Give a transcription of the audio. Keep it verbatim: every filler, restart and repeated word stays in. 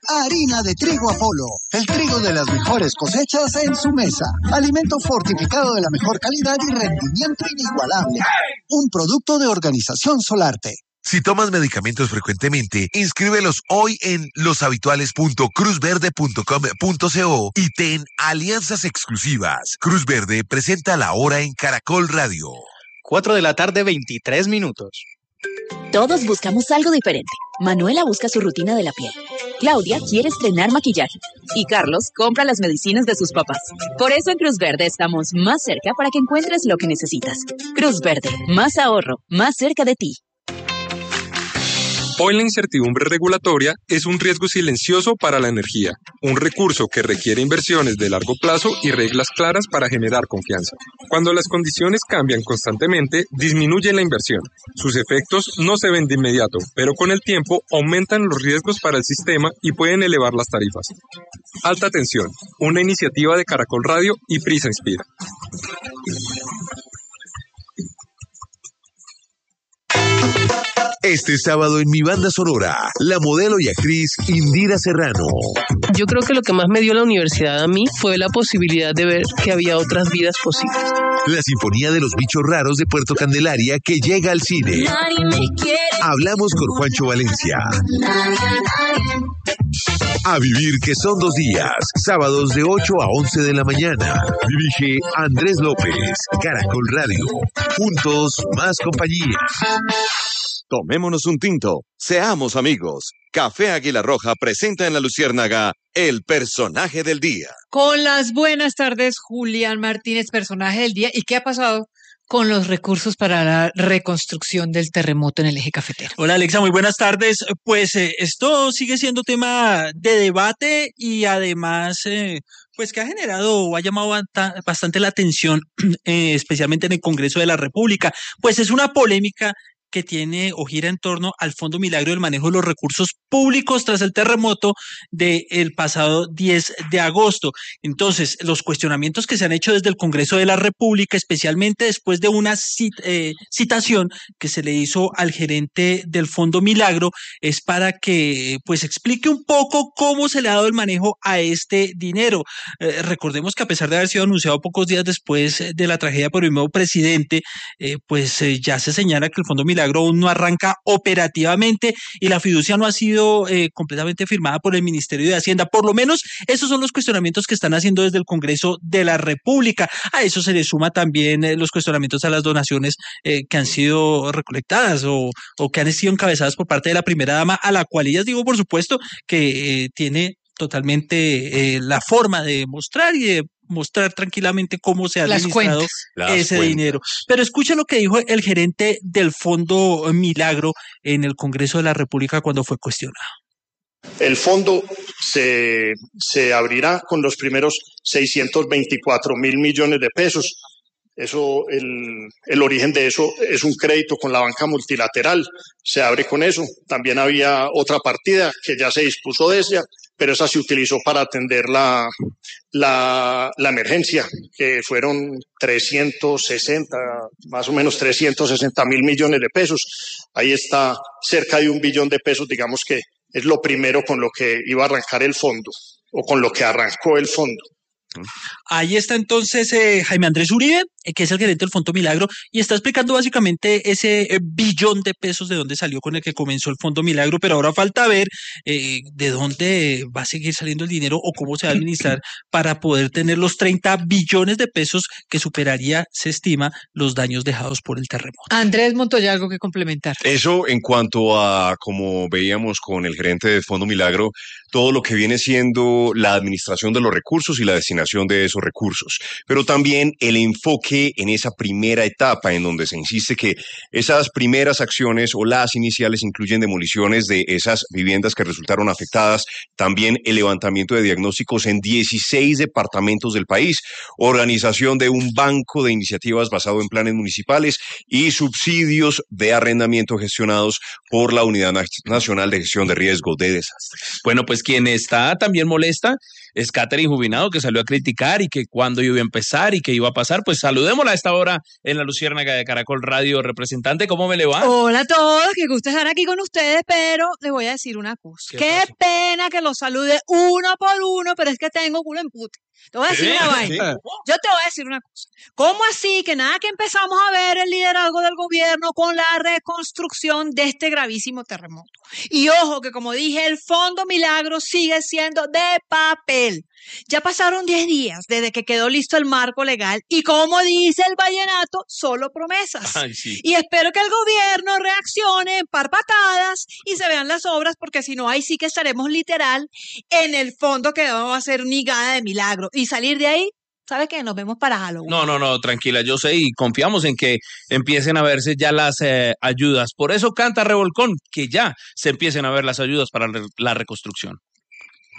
Harina de trigo Apolo, el trigo de las mejores cosechas en su mesa. Alimento fortificado de la mejor calidad y rendimiento inigualable. Un producto de Organización Solarte. Si tomas medicamentos frecuentemente, inscríbelos hoy en loshabituales punto cruz verde punto com punto co y ten alianzas exclusivas. Cruz Verde presenta la hora en Caracol Radio. cuatro de la tarde, veintitrés minutos. Todos buscamos algo diferente. Manuela busca su rutina de la piel. Claudia quiere estrenar maquillaje. Y Carlos compra las medicinas de sus papás. Por eso en Cruz Verde estamos más cerca para que encuentres lo que necesitas. Cruz Verde, más ahorro, más cerca de ti. Hoy la incertidumbre regulatoria es un riesgo silencioso para la energía, un recurso que requiere inversiones de largo plazo y reglas claras para generar confianza. Cuando las condiciones cambian constantemente, disminuye la inversión. Sus efectos no se ven de inmediato, pero con el tiempo aumentan los riesgos para el sistema y pueden elevar las tarifas. Alta tensión, una iniciativa de Caracol Radio y Prisa Inspira. Este sábado en Mi Banda Sonora, la modelo y actriz Indira Serrano. Yo creo que lo que más me dio la universidad a mí fue la posibilidad de ver que había otras vidas posibles. La Sinfonía de los Bichos Raros de Puerto Candelaria que llega al cine. Hablamos con Juancho Valencia. A vivir que son dos días, sábados de ocho a once de la mañana. Dirige Andrés López, Caracol Radio. Juntos, más compañía. Tomémonos un tinto, seamos amigos. Café Águila Roja presenta en La Luciérnaga el personaje del día. Con las buenas tardes, Julián Martínez, personaje del día. ¿Y qué ha pasado con los recursos para la reconstrucción del terremoto en el eje cafetero? Hola Alexa, muy buenas tardes. Pues eh, esto sigue siendo tema de debate y además eh, pues que ha generado o ha llamado bastante la atención, eh, especialmente en el Congreso de la República. Pues es una polémica que tiene o gira en torno al Fondo Milagro del manejo de los recursos públicos tras el terremoto del pasado diez de agosto. Entonces, los cuestionamientos que se han hecho desde el Congreso de la República, especialmente después de una cit, eh, citación que se le hizo al gerente del Fondo Milagro, es para que pues explique un poco cómo se le ha dado el manejo a este dinero. Eh, recordemos que a pesar de haber sido anunciado pocos días después de la tragedia por el nuevo presidente, eh, pues eh, ya se señala que el Fondo Milagro aún no arranca operativamente y la fiducia no ha sido eh, completamente firmada por el Ministerio de Hacienda. Por lo menos esos son los cuestionamientos que están haciendo desde el Congreso de la República. A eso se le suma también eh, los cuestionamientos a las donaciones eh, que han sido recolectadas o, o que han sido encabezadas por parte de la primera dama, a la cual ellas digo, por supuesto, que eh, tiene totalmente eh, la forma de mostrar y de mostrar tranquilamente cómo se ha administrado ese dinero. Pero escucha lo que dijo el gerente del Fondo Milagro en el Congreso de la República cuando fue cuestionado. El fondo se, se abrirá con los primeros seiscientos veinticuatro mil millones de pesos. Eso, el, el origen de eso es un crédito con la banca multilateral. Se abre con eso. También había otra partida que ya se dispuso de ella, pero esa se utilizó para atender la, la, la emergencia, que fueron trescientos sesenta, más o menos trescientos sesenta mil millones de pesos. Ahí está cerca de un billón de pesos, digamos que es lo primero con lo que iba a arrancar el fondo, o con lo que arrancó el fondo. Ahí está entonces eh, Jaime Andrés Uribe, eh, que es el gerente del Fondo Milagro, y está explicando básicamente ese eh, billón de pesos de dónde salió con el que comenzó el Fondo Milagro, pero ahora falta ver eh, de dónde va a seguir saliendo el dinero o cómo se va a administrar para poder tener los treinta billones de pesos que superaría, se estima, los daños dejados por el terremoto. Andrés Montoya, algo que complementar. Eso en cuanto a, como veíamos con el gerente del Fondo Milagro, todo lo que viene siendo la administración de los recursos y la destinación de esos recursos, pero también el enfoque en esa primera etapa en donde se insiste que esas primeras acciones o las iniciales incluyen demoliciones de esas viviendas que resultaron afectadas, también el levantamiento de diagnósticos en dieciséis departamentos del país, organización de un banco de iniciativas basado en planes municipales y subsidios de arrendamiento gestionados por la Unidad Nacional de Gestión de Riesgos de Desastres. Bueno, pues quien está también molesta es Catherine Jubinado, que salió a criticar y que cuándo iba a empezar y qué iba a pasar. Pues saludémosla a esta hora en la Luciérnaga de Caracol Radio. Representante, ¿cómo me le va? Hola a todos, que gusto estar aquí con ustedes, pero les voy a decir una cosa. Qué, Qué pena que los salude uno por uno, pero es que tengo culo en pute. Te voy a decir una vaina. Yo te voy a decir una cosa. ¿Cómo así que nada que empezamos a ver el liderazgo del gobierno con la reconstrucción de este gravísimo terremoto? Y ojo que, como dije, el Fondo Milagro sigue siendo de papel. Ya pasaron diez días desde que quedó listo el marco legal y, como dice el vallenato, solo promesas. Ay, sí. Y espero que el gobierno reaccione en par patadas y se vean las obras, porque si no, ahí sí que estaremos literal en el fondo que no va a ser ni gana de milagro. Y salir de ahí, ¿sabes qué? Nos vemos para Halloween. No, no, no, tranquila, yo sé y confiamos en que empiecen a verse ya las eh, ayudas. Por eso canta Revolcón, que ya se empiecen a ver las ayudas para la reconstrucción.